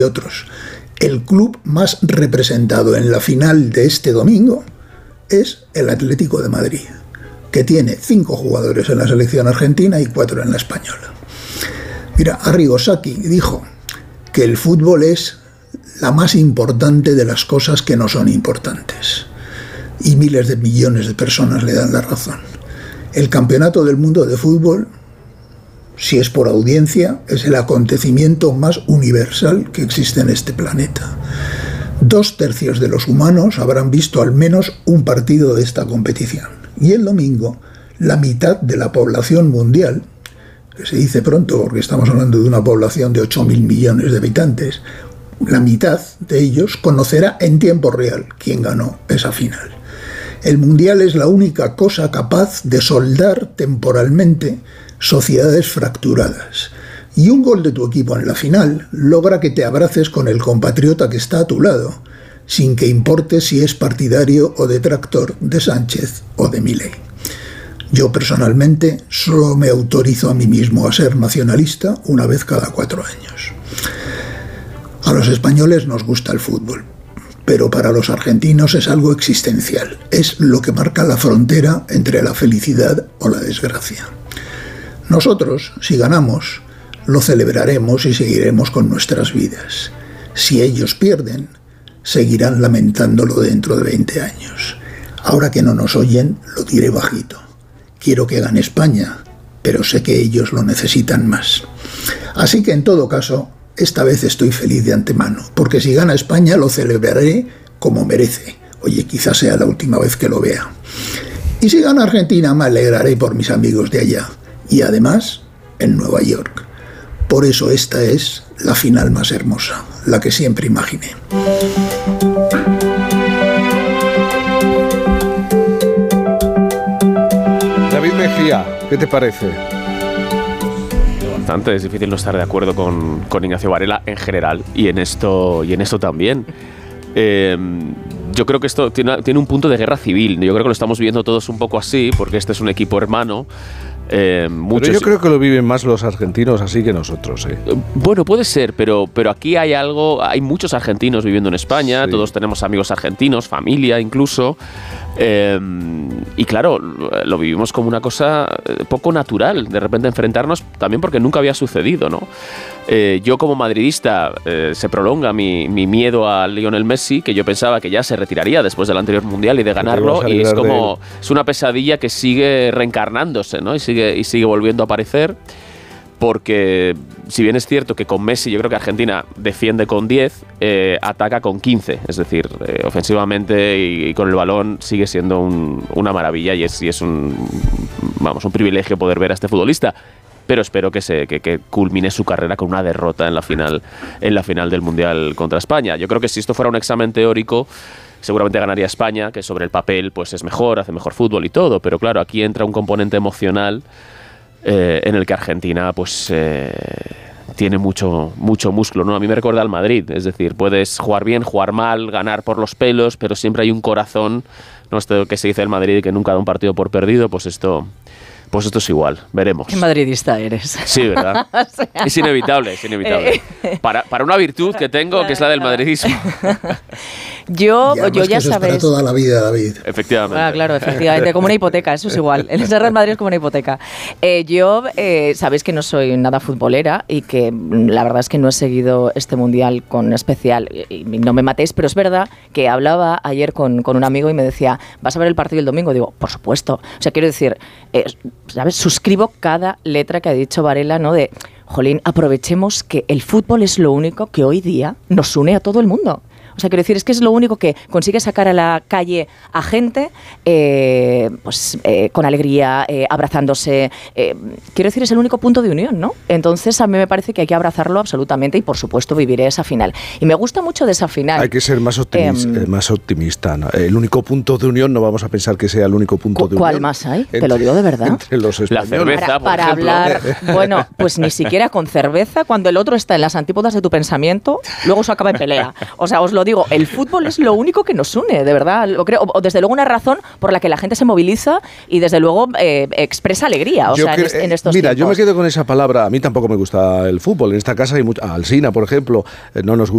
otros. El club más representado en la final de este domingo es el Atlético de Madrid, que tiene 5 jugadores en la selección argentina y 4 en la española. Mira, Arrigo Sacchi dijo que el fútbol es la más importante de las cosas que no son importantes. Y miles de millones de personas le dan la razón. El Campeonato del Mundo de Fútbol, si es por audiencia, es el acontecimiento más universal que existe en este planeta. 2/3 de los humanos habrán visto al menos un partido de esta competición. Y el domingo, la mitad de la población mundial, que se dice pronto porque estamos hablando de una población de 8.000 millones de habitantes, la mitad de ellos conocerá en tiempo real quién ganó esa final. El Mundial es la única cosa capaz de soldar temporalmente sociedades fracturadas. Y un gol de tu equipo en la final logra que te abraces con el compatriota que está a tu lado, sin que importe si es partidario o detractor de Sánchez o de Milei. Yo personalmente solo me autorizo a mí mismo a ser nacionalista una vez cada 4 años. A los españoles nos gusta el fútbol, pero para los argentinos es algo existencial. Es lo que marca la frontera entre la felicidad o la desgracia. Nosotros, si ganamos, lo celebraremos y seguiremos con nuestras vidas. Si ellos pierden, seguirán lamentándolo dentro de 20 años. Ahora que no nos oyen, lo diré bajito. Quiero que gane España, pero sé que ellos lo necesitan más. Así que en todo caso, esta vez estoy feliz de antemano, porque si gana España lo celebraré como merece. Oye, quizás sea la última vez que lo vea. Y si gana Argentina me alegraré por mis amigos de allá. Y además, en Nueva York. Por eso esta es la final más hermosa, la que siempre imaginé. David Mejía, ¿qué te parece? Bastante, es difícil no estar de acuerdo con Ignacio Varela en general y en esto también. Yo creo que esto tiene un punto de guerra civil. Yo creo que lo estamos viviendo todos un poco así, porque este es un equipo hermano. Pero yo creo que lo viven más los argentinos así que nosotros. Bueno, puede ser, pero aquí hay hay muchos argentinos viviendo en España, sí. Todos tenemos amigos argentinos, familia incluso, y claro, lo vivimos como una cosa poco natural, de repente enfrentarnos, también porque nunca había sucedido, ¿no? Yo como madridista se prolonga mi miedo a Lionel Messi, que yo pensaba que ya se retiraría después del anterior mundial y de ganarlo, y es como es una pesadilla que sigue reencarnándose, ¿no? Y sigue volviendo a aparecer, porque si bien es cierto que con Messi yo creo que Argentina defiende con 10, ataca con 15, es decir, ofensivamente y con el balón sigue siendo una maravilla y es un privilegio poder ver a este futbolista. Pero espero que culmine su carrera con una derrota en la final del Mundial contra España. Yo creo que si esto fuera un examen teórico, seguramente ganaría España, que sobre el papel pues es mejor, hace mejor fútbol y todo, pero claro, aquí entra un componente emocional en el que Argentina pues tiene mucho músculo, ¿no? A mí me recuerda al Madrid, es decir, puedes jugar bien, jugar mal, ganar por los pelos, pero siempre hay un corazón, ¿no? Esto que se dice del Madrid, que nunca da un partido por perdido, pues esto es igual, veremos. Qué madridista eres. Sí, ¿verdad? O sea, es inevitable. Para una virtud que tengo, que es la del madridismo. Yo ya sabes. Para toda la vida, David. Efectivamente. Claro, efectivamente, como una hipoteca, eso es igual. El Real Madrid es como una hipoteca. Sabéis que no soy nada futbolera y que la verdad es que no he seguido este mundial con especial. Y no me matéis, pero es verdad que hablaba ayer con un amigo y me decía, ¿vas a ver el partido el domingo? Digo, por supuesto. O sea, quiero decir, ¿sabes? Suscribo cada letra que ha dicho Varela, ¿no? De, jolín, aprovechemos que el fútbol es lo único que hoy día nos une a todo el mundo. O sea, quiero decir, es que es lo único que consigue sacar a la calle a gente con alegría, abrazándose. Quiero decir, es el único punto de unión, ¿no? Entonces, a mí me parece que hay que abrazarlo absolutamente y, por supuesto, viviré esa final. Y me gusta mucho de esa final. Hay que ser más optimista. ¿No? El único punto de unión, no vamos a pensar que sea el único punto de unión. ¿Cuál más hay? Te lo digo de verdad. Entre los españoles. La cerveza, para hablar, bueno, pues ni siquiera con cerveza, cuando el otro está en las antípodas de tu pensamiento, luego eso acaba en pelea. O sea, os lo digo, el fútbol es lo único que nos une, de verdad, lo creo, o desde luego una razón por la que la gente se moviliza y desde luego expresa alegría, en estos tiempos. Yo me quedo con esa palabra. A mí tampoco me gusta el fútbol, en esta casa hay a Alsina, por ejemplo, no nos gusta